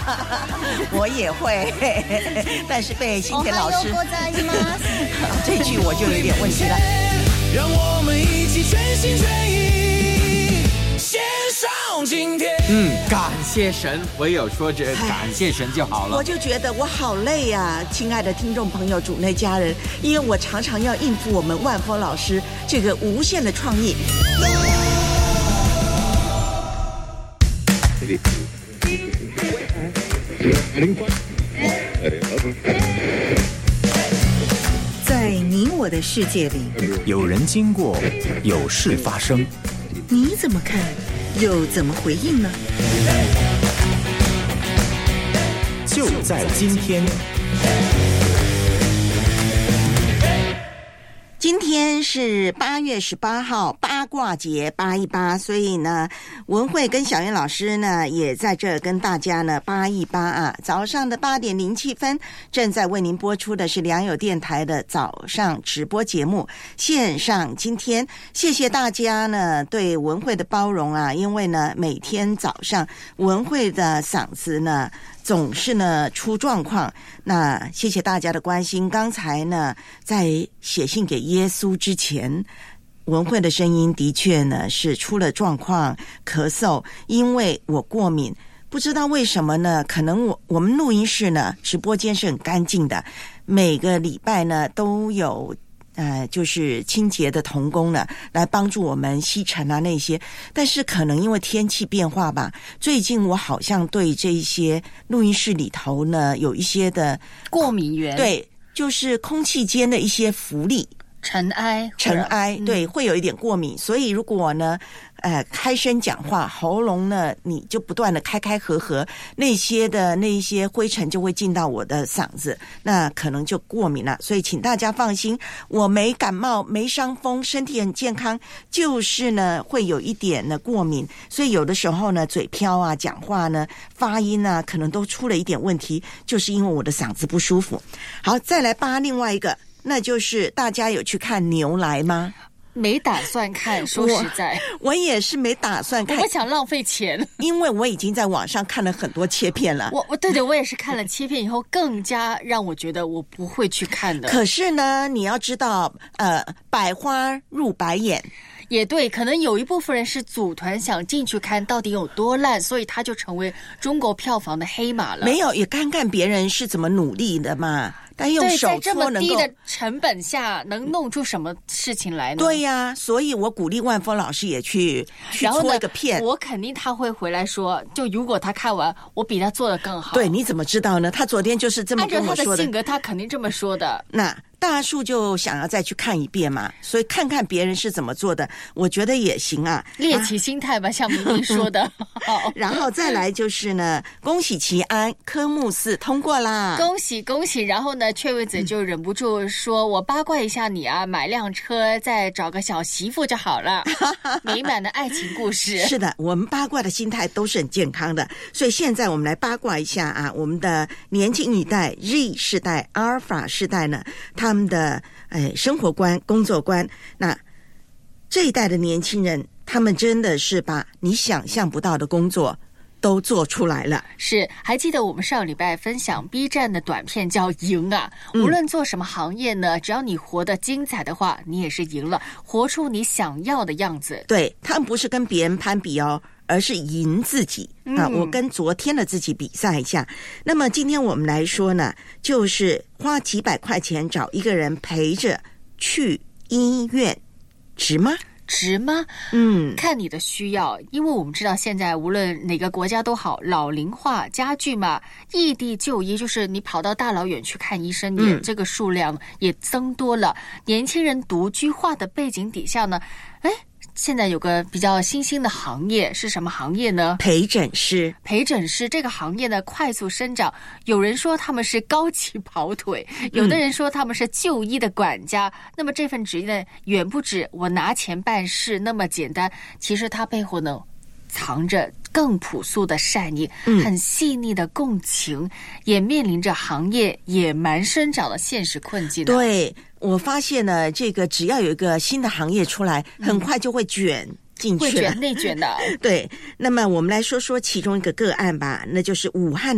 我也会，但是被新田老师这句我就有点问题了。 让我们一起全心全意献上今天。 感谢神，唯有说着感谢神就好了。 我就觉得我好累啊，亲爱的听众朋友、主内家人，因为我常常要应付我们万峰老师这个无限的创意。 在你我的世界里， 有人经过，有事发生， 你怎么看，又怎么回应呢？ 就在今天。 今天是8月18号，八卦节818，所以呢，文慧跟小燕老师呢也在这跟大家呢818啊。早上的8点07分，正在为您播出的是良友电台的早上直播节目线上。今天谢谢大家呢对文慧的包容啊，因为呢每天早上文慧的嗓子呢总是呢出状况，那谢谢大家的关心。刚才呢在写信给耶稣之前，文慧的声音的确呢是出了状况，咳嗽，因为我过敏，不知道为什么呢，可能我们录音室呢直播间是很干净的，每个礼拜呢都有就是清洁的同工呢来帮助我们吸尘啊那些，但是可能因为天气变化吧，最近我好像对这些录音室里头呢有一些的过敏源， 对，就是空气间的一些浮粒尘埃， 对，会有一点过敏，所以如果呢开声讲话，喉咙呢你就不断的开合，那些灰尘就会进到我的嗓子，那可能就过敏了。所以请大家放心，我没感冒，没伤风，身体很健康，就是呢会有一点的过敏，所以有的时候呢嘴飘啊，讲话呢发音啊可能都出了一点问题，就是因为我的嗓子不舒服。好，再来扒另外一个，那就是大家有去看牛来吗？ 没打算看，说实在， 我也是没打算看， 我不想浪费钱， 因为我已经在网上看了很多切片了。 对，我也是看了切片以后，更加让我觉得我不会去看的。 可是呢，你要知道，百花入白眼。 也对，可能有一部分人是组团想进去看到底有多烂，所以他就成为中国票房的黑马了。 没有，也看看别人是怎么努力的嘛。但用手在这么低的成本下能弄出什么事情来呢？ 对呀，所以我鼓励万峰老师也去搓一个片。 我肯定他会回来说，就如果他看完我比他做得更好。 对，你怎么知道呢？他昨天就是这么跟我说的。 按照他的性格他肯定这么说的。 那大树就想要再去看一遍嘛，所以看看别人是怎么做的，我觉得也行啊， 猎奇心态吧，像明明说的。 然后再来就是呢，恭喜齐安科目4通过啦， 恭喜恭喜！然后呢，雀位子就忍不住说：“我八卦一下你啊，买辆车再找个小媳妇就好了。”美满的爱情故事。 是的，我们八卦的心态都是很健康的，所以现在我们来八卦一下啊，我们的年轻一代 Z 世代、阿尔法世代呢，他们的生活观、工作观，那这一代的年轻人，他们真的是把你想象不到的工作都做出来了。 是，还记得我们上礼拜分享 B 站的短片叫赢啊，无论做什么行业呢，只要你活得精彩的话，你也是赢了，活出你想要的样子。 对，他们不是跟别人攀比哦，而是赢自己啊！我跟昨天的自己比赛一下。那么今天我们来说呢，就是花几百块钱找一个人陪着去医院，值吗？ 值吗？看你的需要，因为我们知道现在无论哪个国家都好，老龄化加剧嘛，异地就医就是你跑到大老远去看医生，也这个数量也增多了。年轻人独居化的背景底下呢，现在有个比较新兴的行业是什么行业呢？ 陪诊师。 陪诊师这个行业呢快速生长，有人说他们是高级跑腿，有的人说他们是就医的管家。那么这份职业呢，远不止我拿钱办事那么简单，其实它背后呢藏着更朴素的善意，很细腻的共情，也面临着行业野蛮生长的现实困境。 对，我发现呢，这个只要有一个新的行业出来，很快就会卷进去了， 会卷内卷的。 对，那么我们来说说其中一个个案吧，那就是武汉